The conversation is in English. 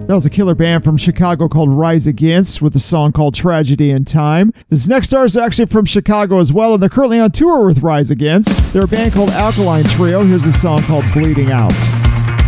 That was a killer band from Chicago called Rise Against with a song called Tragedy in Time. This next artist is actually from Chicago as well, and they're currently on tour with Rise Against. They're a band called Alkaline Trio. Here's a song called Bleeding Out.